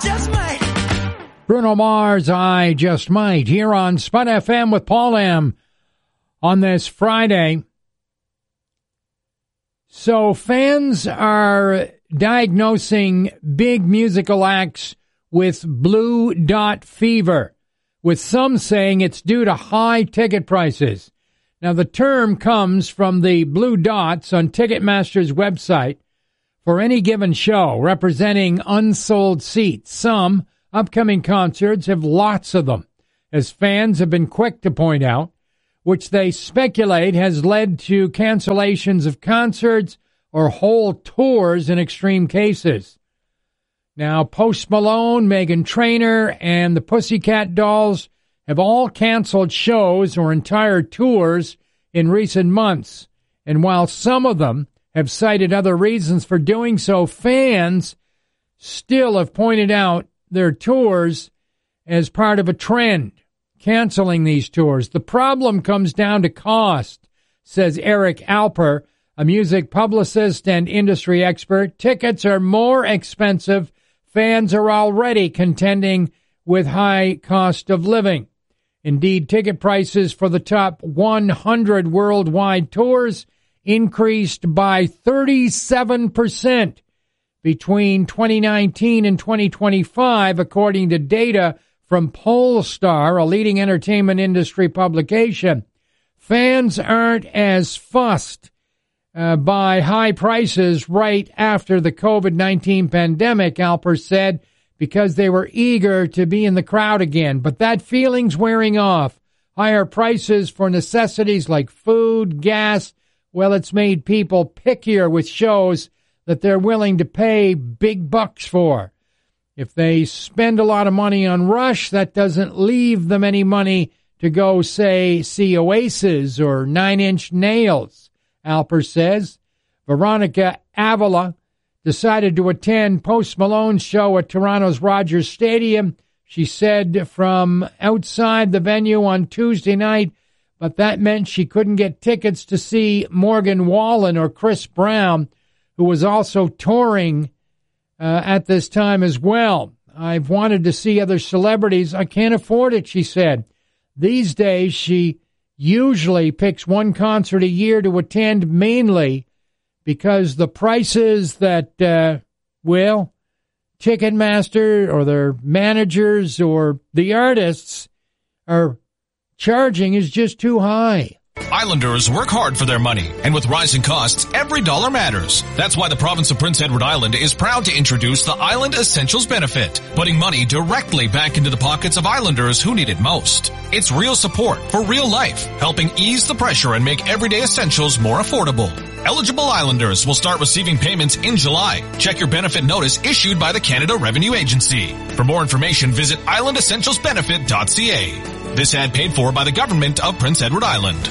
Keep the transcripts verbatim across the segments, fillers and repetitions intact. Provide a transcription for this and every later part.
just might. Bruno Mars, I Just Might, here on Spud F M with Paul M. on this Friday. So fans are diagnosing big musical acts with blue dot fever, with some saying it's due to high ticket prices. Now, the term comes from the blue dots on Ticketmaster's website for any given show, representing unsold seats. Some upcoming concerts have lots of them, as fans have been quick to point out, which they speculate has led to cancellations of concerts or whole tours in extreme cases. Now, Post Malone, Meghan Trainor, and the Pussycat Dolls have all canceled shows or entire tours in recent months. And while some of them have cited other reasons for doing so, fans still have pointed out their tours as part of a trend, canceling these tours. The problem comes down to cost, says Eric Alper, a music publicist and industry expert. Tickets are more expensive. Fans are already contending with high cost of living. Indeed, ticket prices for the top one hundred worldwide tours increased by thirty-seven percent between twenty nineteen and twenty twenty-five, according to data from Pollstar, a leading entertainment industry publication. Fans aren't as fussed uh, by high prices right after the COVID nineteen pandemic, Alper said, because they were eager to be in the crowd again. But that feeling's wearing off. Higher prices for necessities like food, gas, well, it's made people pickier with shows that they're willing to pay big bucks for. If they spend a lot of money on Rush, that doesn't leave them any money to go, say, see Oasis or Nine Inch Nails, Alper says. Veronica Avila decided to attend Post Malone's show at Toronto's Rogers Stadium. She said from outside the venue on Tuesday night, but that meant she couldn't get tickets to see Morgan Wallen or Chris Brown, who was also touring uh, at this time as well. I've wanted to see other celebrities. I can't afford it, she said. These days, she usually picks one concert a year to attend, mainly because the prices that, uh, well, Ticketmaster or their managers or the artists are charging is just too high. Islanders work hard for their money, and with rising costs, every dollar matters. That's why the province of Prince Edward Island is proud to introduce the Island Essentials benefit, putting money directly back into the pockets of Islanders who need it most. It's real support for real life, helping ease the pressure and make everyday essentials more affordable. Eligible Islanders will start receiving payments in July. Check your benefit notice issued by the Canada Revenue Agency. For more information, visit island essentials benefit dot c a. This ad paid for by the government of Prince Edward Island.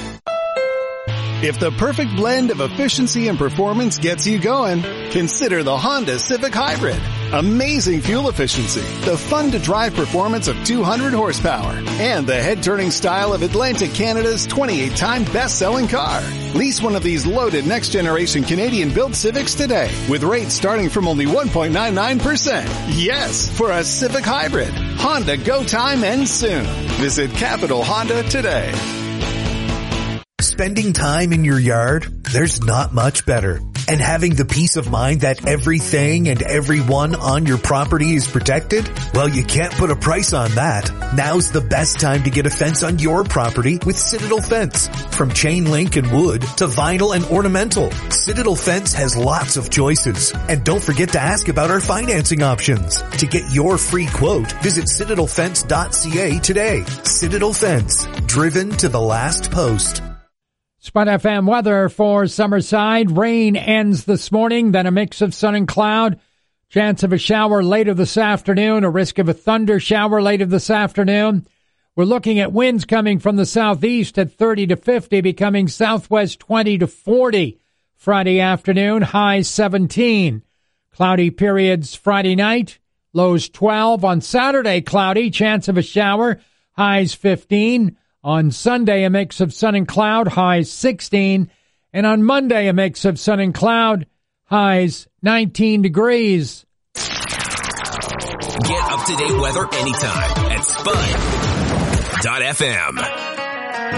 If the perfect blend of efficiency and performance gets you going, consider the Honda Civic Hybrid. Amazing fuel efficiency, the fun-to-drive performance of two hundred horsepower, and the head-turning style of Atlantic Canada's twenty-eight time best-selling car. Lease one of these loaded next-generation Canadian-built Civics today, with rates starting from only one point nine nine percent. Yes, for a Civic Hybrid. Honda Go Time ends soon. Visit Capital Honda today. Spending time in your yard, there's not much better. And having the peace of mind that everything and everyone on your property is protected? Well, you can't put a price on that. Now's the best time to get a fence on your property with Citadel Fence. From chain link and wood to vinyl and ornamental, Citadel Fence has lots of choices. And don't forget to ask about our financing options. To get your free quote, visit citadel fence dot c a today. Citadel Fence, driven to the last post. Spud F M weather for Summerside. Rain ends this morning, then a mix of sun and cloud. Chance of a shower later this afternoon, a risk of a thunder shower later this afternoon. We're looking at winds coming from the southeast at thirty to fifty, becoming southwest twenty to forty. Friday afternoon, highs seventeen. Cloudy periods Friday night, lows twelve. On Saturday, cloudy, chance of a shower, highs fifteen. On Sunday, a mix of sun and cloud, highs sixteen. And on Monday, a mix of sun and cloud, highs nineteen degrees. Get up-to-date weather anytime at spud dot f m.